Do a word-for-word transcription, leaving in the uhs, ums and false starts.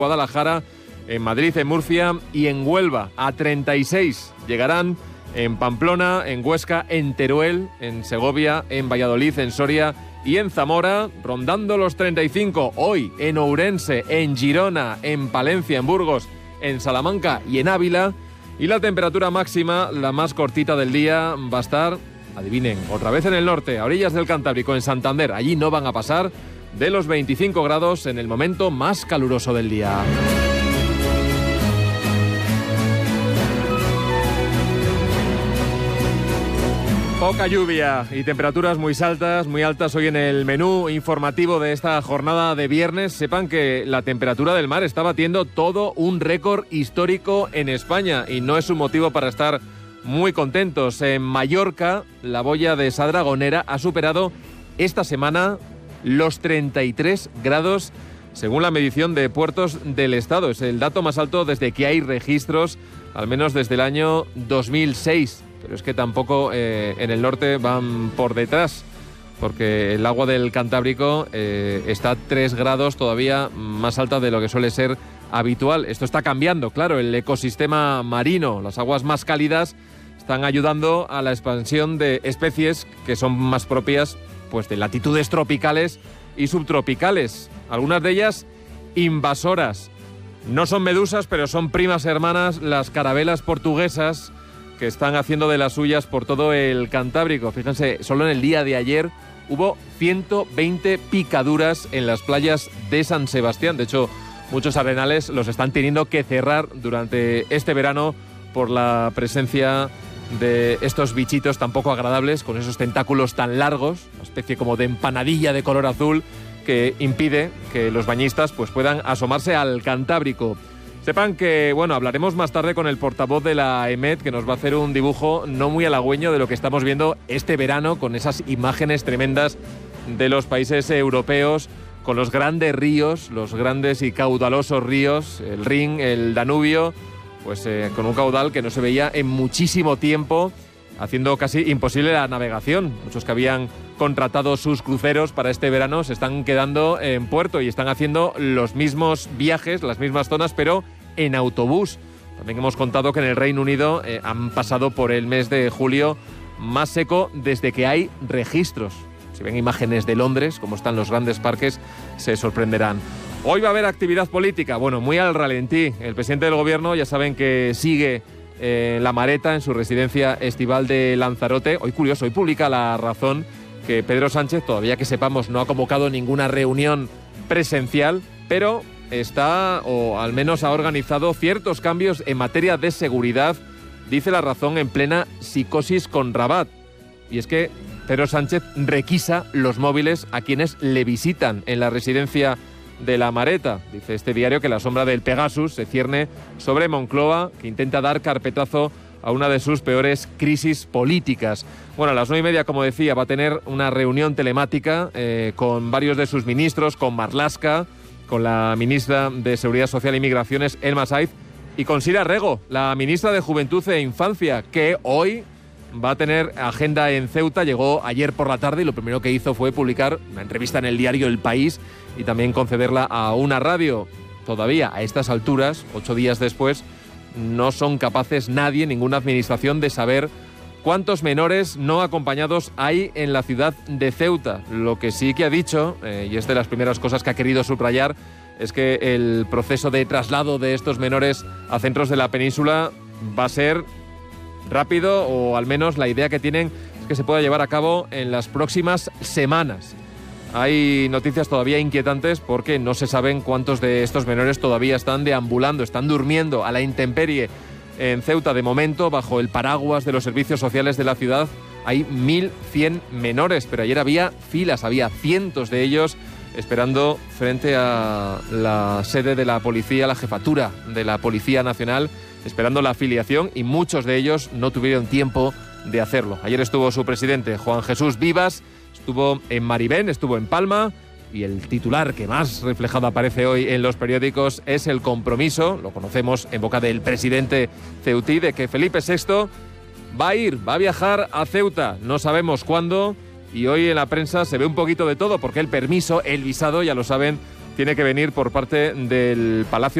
Guadalajara, en Madrid, en Murcia y en Huelva. A treinta y seis llegarán en Pamplona, en Huesca, en Teruel, en Segovia, en Valladolid, en Soria y en Zamora, rondando los treinta y cinco. Hoy en Ourense, en Girona, en Palencia, en Burgos, en Salamanca y en Ávila. Y la temperatura máxima, la más cortita del día, va a estar, adivinen, otra vez en el norte, a orillas del Cantábrico, en Santander. Allí no van a pasar de los veinticinco grados en el momento más caluroso del día. Poca lluvia y temperaturas muy altas, muy altas hoy en el menú informativo de esta jornada de viernes. Sepan que la temperatura del mar está batiendo todo un récord histórico en España y no es un motivo para estar muy contentos. En Mallorca, la boya de Sadragonera ha superado esta semana los treinta y tres grados según la medición de puertos del estado. Es el dato más alto desde que hay registros, al menos desde el año dos mil seis. Pero es que tampoco eh, en el norte van por detrás, porque el agua del Cantábrico eh, está tres grados todavía más alta de lo que suele ser habitual. Esto está cambiando, claro, el ecosistema marino, las aguas más cálidas están ayudando a la expansión de especies que son más propias pues, de latitudes tropicales y subtropicales. Algunas de ellas invasoras. No son medusas, pero son primas hermanas las carabelas portuguesas, que están haciendo de las suyas por todo el Cantábrico. Fíjense, solo en el día de ayer hubo ciento veinte picaduras en las playas de San Sebastián. De hecho, muchos arenales los están teniendo que cerrar durante este verano por la presencia de estos bichitos tan poco agradables, con esos tentáculos tan largos, una especie como de empanadilla de color azul, que impide que los bañistas pues, puedan asomarse al Cantábrico. Sepan que, bueno, hablaremos más tarde con el portavoz de la EMET, que nos va a hacer un dibujo no muy halagüeño de lo que estamos viendo este verano, con esas imágenes tremendas de los países europeos, con los grandes ríos, los grandes y caudalosos ríos, el Rin, el Danubio, pues eh, con un caudal que no se veía en muchísimo tiempo, haciendo casi imposible la navegación. Muchos que habían contratado sus cruceros para este verano se están quedando en puerto y están haciendo los mismos viajes, las mismas zonas, pero en autobús. También hemos contado que en el Reino Unido eh, han pasado por el mes de julio más seco desde que hay registros. Si ven imágenes de Londres, como están los grandes parques, se sorprenderán. Hoy va a haber actividad política, bueno, muy al ralentí. El presidente del gobierno, ya saben que sigue eh, en La Mareta, en su residencia estival de Lanzarote. Hoy, curioso, hoy publica La Razón que Pedro Sánchez, todavía que sepamos, no ha convocado ninguna reunión presencial, pero está, o al menos ha organizado ciertos cambios en materia de seguridad, dice La Razón, en plena psicosis con Rabat. Y es que Pedro Sánchez requisa los móviles a quienes le visitan en la residencia de La Mareta. Dice este diario que la sombra del Pegasus se cierne sobre Moncloa, que intenta dar carpetazo a una de sus peores crisis políticas. Bueno, a las nueve y media, como decía, va a tener una reunión telemática eh, con varios de sus ministros, con Marlaska, con la ministra de Seguridad Social y Migraciones, Elma Saiz, y con Sira Rego, la ministra de Juventud e Infancia, que hoy va a tener agenda en Ceuta. Llegó ayer por la tarde y lo primero que hizo fue publicar una entrevista en el diario El País y también concederla a una radio. Todavía, a estas alturas, ocho días después, no son capaces nadie, ninguna administración, de saber cuántos menores no acompañados hay en la ciudad de Ceuta. Lo que sí que ha dicho, eh, y es de las primeras cosas que ha querido subrayar, es que el proceso de traslado de estos menores a centros de la península va a ser rápido, o al menos la idea que tienen es que se pueda llevar a cabo en las próximas semanas. Hay noticias todavía inquietantes porque no se saben cuántos de estos menores todavía están deambulando, están durmiendo a la intemperie en Ceuta. De momento, bajo el paraguas de los servicios sociales de la ciudad, hay mil cien menores, pero ayer había filas, había cientos de ellos esperando frente a la sede de la policía, la jefatura de la Policía Nacional, esperando la afiliación, y muchos de ellos no tuvieron tiempo de hacerlo. Ayer estuvo su presidente, Juan Jesús Vivas, estuvo en Maribén, estuvo en Palma, y el titular que más reflejado aparece hoy en los periódicos es el compromiso, lo conocemos en boca del presidente ceutí, de que Felipe sexto va a ir, va a viajar a Ceuta. No sabemos cuándo, y hoy en la prensa se ve un poquito de todo, porque el permiso, el visado, ya lo saben, tiene que venir por parte del Palacio